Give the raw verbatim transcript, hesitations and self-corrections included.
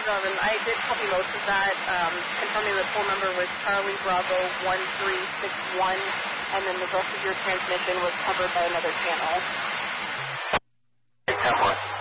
um, and I did copy most of that, um, confirming the phone number was Charlie Bravo one three six one, and then the rest of your transmission was covered by another channel. ten one.